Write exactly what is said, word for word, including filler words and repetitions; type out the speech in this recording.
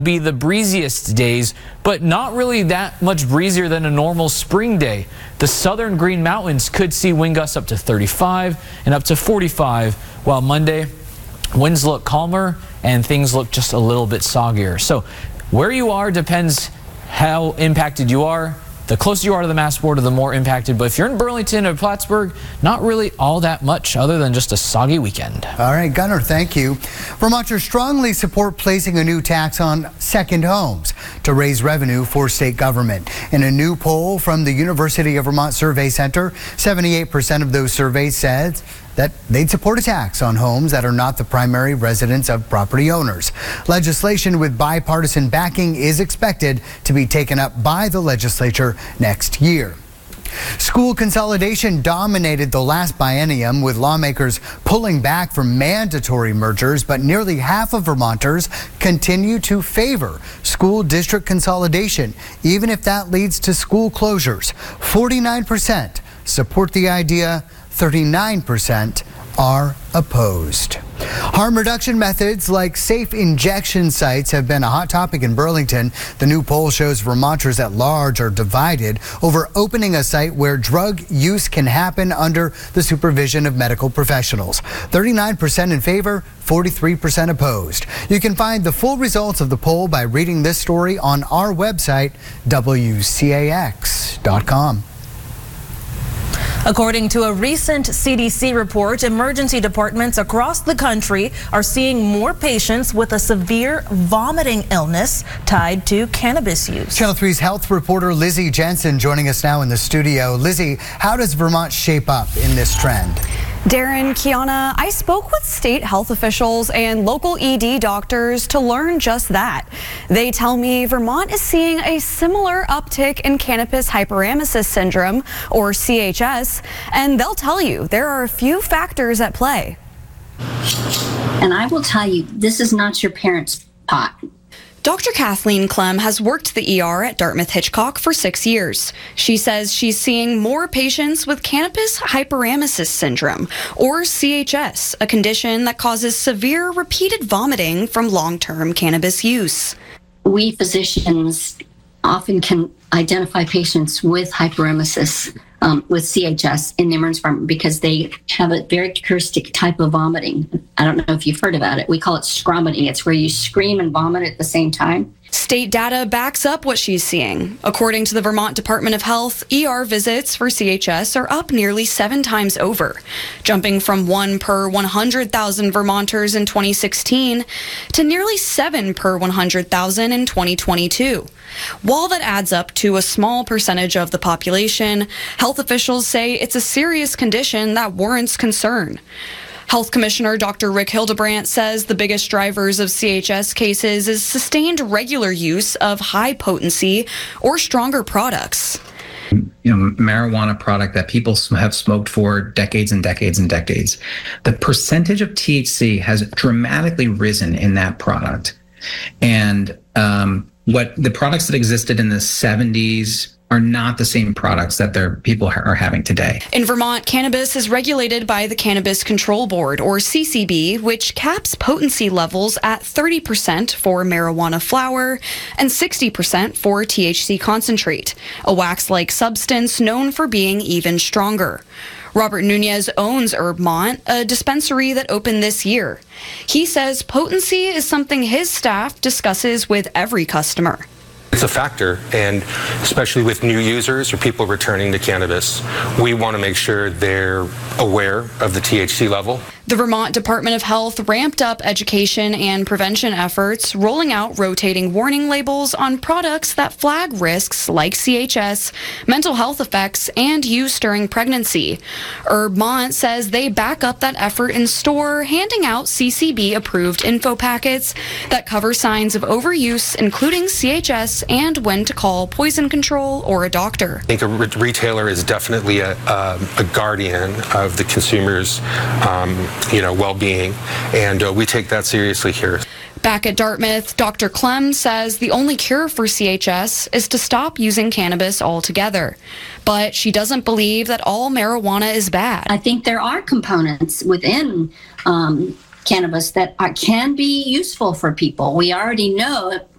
Be the breeziest days, but not really that much breezier than a normal spring day. The southern Green Mountains could see wind gusts up to thirty-five and up to forty-five, while Monday winds look calmer and things look just a little bit soggier. So where you are depends how impacted you are. The closer you are to the mass border, the more impacted. But if you're in Burlington or Plattsburgh, not really all that much other than just a soggy weekend. All right, Gunnar, thank you. Vermonters strongly support placing a new tax on second homes to raise revenue for state government. In a new poll from the University of Vermont Survey Center, seventy-eight percent of those surveys said that they'd support a tax on homes that are not the primary residence of property owners. Legislation with bipartisan backing is expected to be taken up by the legislature next year. School consolidation dominated the last biennium, with lawmakers pulling back from mandatory mergers, but nearly half of Vermonters continue to favor school district consolidation, even if that leads to school closures. forty-nine percent support the idea, thirty-nine percent are opposed. Harm reduction methods like safe injection sites have been a hot topic in Burlington. The new poll shows Vermonters at large are divided over opening a site where drug use can happen under the supervision of medical professionals. thirty-nine percent in favor, forty-three percent opposed. You can find the full results of the poll by reading this story on our website, W C A X dot com. According to a recent C D C report, emergency departments across the country are seeing more patients with a severe vomiting illness tied to cannabis use. Channel three's health reporter Lizzie Jensen joining us now in the studio. Lizzie, how does Vermont shape up in this trend? Darren, Kiana, I spoke with state health officials and local E D doctors to learn just that. They tell me Vermont is seeing a similar uptick in cannabis hyperemesis syndrome, or C H S, and they'll tell you there are a few factors at play. And I will tell you, this is not your parents' pot. Doctor Kathleen Clem has worked the E R at Dartmouth-Hitchcock for six years. She says she's seeing more patients with cannabis hyperemesis syndrome, or C H S, a condition that causes severe repeated vomiting from long-term cannabis use. We physicians often can identify patients with hyperemesis, um, with C H S in the emergency department because they have a very characteristic type of vomiting. I don't know if you've heard about it. We call it scromiting. It's where you scream and vomit at the same time. State data backs up what she's seeing. According to the Vermont Department of Health, E R visits for C H S are up nearly seven times over, jumping from one per one hundred thousand Vermonters in twenty sixteen to nearly seven per one hundred thousand in twenty twenty-two. While that adds up to a small percentage of the population, health officials say it's a serious condition that warrants concern. Health Commissioner Doctor Rick Hildebrandt says the biggest drivers of C H S cases is sustained regular use of high potency or stronger products. You know, marijuana product that people have smoked for decades and decades and decades. The percentage of T H C has dramatically risen in that product. And um, what the products that existed in the seventies are not the same products that their people are having today. In Vermont, cannabis is regulated by the Cannabis Control Board, or C C B, which caps potency levels at thirty percent for marijuana flower and sixty percent for T H C concentrate, a wax-like substance known for being even stronger. Robert Nunez owns Herbmont, a dispensary that opened this year. He says potency is something his staff discusses with every customer. It's a factor, and especially with new users or people returning to cannabis, we want to make sure they're aware of the T H C level. The Vermont Department of Health ramped up education and prevention efforts, rolling out rotating warning labels on products that flag risks like C H S, mental health effects, and use during pregnancy. Herbmont says they back up that effort in store, handing out C C B-approved info packets that cover signs of overuse, including C H S, and when to call poison control or a doctor. I think a re- retailer is definitely a, a, a guardian of the consumer's um, you know, well-being, and uh, we take that seriously here. Back at Dartmouth, Doctor Clem says the only cure for C H S is to stop using cannabis altogether. But she doesn't believe that all marijuana is bad. I think there are components within um, cannabis that are, can be useful for people. We already know